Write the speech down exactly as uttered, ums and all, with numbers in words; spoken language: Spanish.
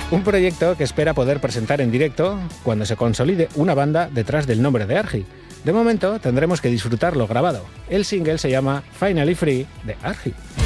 Un proyecto que espera poder presentar en directo cuando se consolide una banda detrás del nombre de Argy. De momento tendremos que disfrutarlo grabado. El single se llama Finally Free de Argy.